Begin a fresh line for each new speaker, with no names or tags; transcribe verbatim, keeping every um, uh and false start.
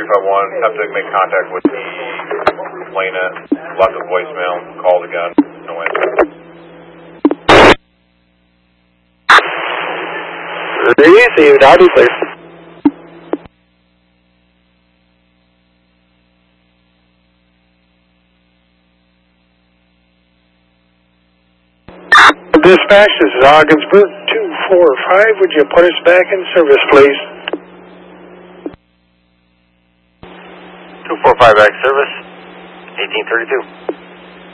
three five one, have to make contact with the complainant, left a voicemail, called again, no answer.
Received, I'll be clear. Dispatch, this is Ogdensburg, two four five. Would you put us back in service, please?
two four five back service, eighteen thirty-two.